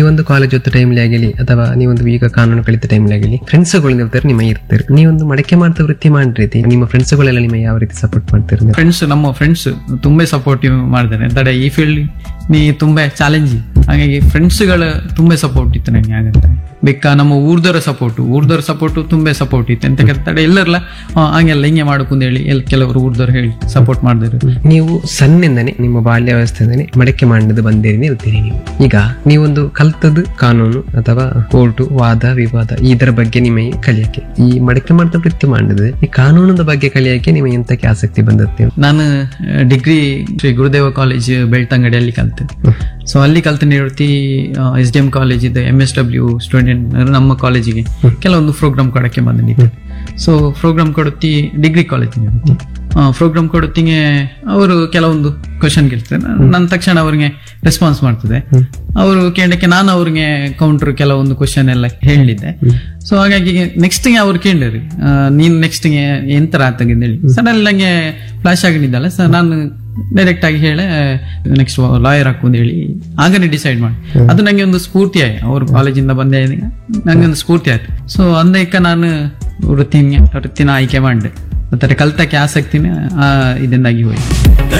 ನೀವೊಂದು ಕಾಲೇಜ್ ಹೊತ್ತು ಟೈಮ್ಲಿ ಆಗಲಿ ಅಥವಾ ನೀವೊಂದು ಈಗ ಕಾನೂನು ಕಲಿತ ಟೈಮ್ಲಿ ಆಗಲಿ ಫ್ರೆಂಡ್ಸ್ಗಳು ಇರ್ತಾರೆ, ನಿಮ್ಮ ಇರ್ತಾರೆ. ನೀವೊಂದು ಮಡಕೆ ಮಾಡ್ತಾ ವೃತ್ತಿ ಮಾಡಿರಿ, ನಿಮ್ಮ ಫ್ರೆಂಡ್ಸ್ಗಳೆಲ್ಲ ನಿಮ್ಮ ಯಾವ ರೀತಿ ಸಪೋರ್ಟ್ ಮಾಡ್ತಾರೆ? ನಮ್ಮ ಫ್ರೆಂಡ್ಸ್ ತುಂಬಾ ಸಪೋರ್ಟಿವ್ ಮಾಡಿದ್ದಾರೆ. ತಡೆ ಈ ಫೀಲ್ಡ್ ನೀ ತುಂಬಾ ಚಾಲೆಂಜ್, ಹಾಗಾಗಿ ಫ್ರೆಂಡ್ಸ್ಗಳ ತುಂಬಾ ಸಪೋರ್ಟ್ ಇತ್ತು ನನಗೆ. ಆಗತ್ತೆ ಬೇಕಾ ನಮ್ಮ ಊರ್ದವರ ಸಪೋರ್ಟ್ ತುಂಬಾ ಸಪೋರ್ಟ್ ಇತ್ತು ಅಂತ ಕೇಳ್ತಾರೆ. ಎಲ್ಲರಲ್ಲ ಹಂಗೆಲ್ಲ ಹಿಂಗೆ ಮಾಡಕ್ಕಂತ ಹೇಳಿ ಕೆಲವರು ಊರ್ದವ್ರು ಹೇಳಿ ಸಪೋರ್ಟ್ ಮಾಡಿದ್ರು. ನೀವು ಸಣ್ಣಿಂದನೇ ನಿಮ್ಮ ಬಾಲ್ಯಾವಸ್ಥೆಯಿಂದನೇ ಮಡಕೆ ಮಾಡಿದ್ದು ಬಂದಿರಿ ಇರ್ತೀರಿ. ನೀವು ಈಗ ನೀವೊಂದು ಕಲ್ತದ್ದು ಕಾನೂನು ಅಥವಾ ಕೋರ್ಟು, ವಾದ ವಿವಾದ ಇದರ ಬಗ್ಗೆ ನಿಮಗೆ ಕಲಿಯಕ್ಕೆ, ಈ ಮಡಕೆ ಮಾಡ್ತಾ ವೃತ್ತಿ ಮಾಡಿದ್ರೆ ಈ ಕಾನೂನದ ಬಗ್ಗೆ ಕಲಿಯಕ್ಕೆ ನಿಮಗೆ ಎಂತಕ್ಕೆ ಆಸಕ್ತಿ ಬಂದತ್ತೆ? ನಾನು ಡಿಗ್ರಿ ಶ್ರೀ ಗುರುದೇವ ಕಾಲೇಜ್ ಬೆಳ್ತಂಗಡಿಯಲ್ಲಿ ಕಲಿತೆ. ಸೊ ಅಲ್ಲಿ ಕಲ್ತ ನಿವೃತ್ತಿ SDM ಕಾಲೇಜ್ ಇದೆ, MSW ಸ್ಟೂಡೆಂಟ್ ನಮ್ಮ ಕಾಲೇಜಿಗೆ ಕೆಲವೊಂದು ಪ್ರೋಗ್ರಾಮ್ ಕೊಡಕ್ಕೆ ಬಂದಿದ್ದೆ. So program ಕೊಡುತ್ತಿ degree college program ಕೊಡುತ್ತಿಗೆ ಅವರು ಕೆಲವೊಂದು ಕ್ವಶನ್ ಕೇಳ್ತಾರೆ, ನನ್ನ ತಕ್ಷಣ ಅವ್ರಿಗೆ ರೆಸ್ಪಾನ್ಸ್ ಮಾಡ್ತದೆ. ಅವರು ಕೇಳಕ್ಕೆ ನಾನು ಅವ್ರಿಗೆ ಕೌಂಟರ್ ಕೆಲವೊಂದು ಕ್ವಶನ್ ಎಲ್ಲ ಹೇಳಿದ್ದೆ. ಸೊ ಹಾಗಾಗಿ ನೆಕ್ಸ್ಟ್ ಗೆ ಅವ್ರು ಕೇಳಿರಿ, ನೀನ್ ನೆಕ್ಸ್ಟ್ ಗೆ ಎಂತರ ಆತಾಗಿದ್ದ ಹೇಳಿ ಸಡನ್ ನಂಗೆ ಫ್ಲಾಶ್ ಆಗಿದ್ದಲ್ಲ ಸರ್, ನಾನು ಡೈರೆಕ್ಟ್ ಆಗಿ ಹೇಳಿ ನೆಕ್ಸ್ಟ್ ಲಾಯರ್ ಹಾಕುಂತ ಹೇಳಿ ಆಗನೇ ಡಿಸೈಡ್ ಮಾಡಿ. ಅದು ನಂಗೆ ಒಂದು ಸ್ಫೂರ್ತಿ ಆಯ್ತು. ಅವ್ರ ಕಾಲೇಜಿಂದ ಬಂದೆ ನಂಗೆ ಒಂದು ಸ್ಫೂರ್ತಿ ಆಯ್ತು. ಸೊ ಅಂದಕ್ಕ ನಾನು ವೃತ್ತಿನ ಆಯ್ಕೆ ಮಾಡಿದೆ. ಮತ್ತೆ ಕಲ್ತಕ್ಕೆ ಆಸಕ್ತಿನ ಇದರಿಂದಾಗಿ ಹೋಯ್ತು.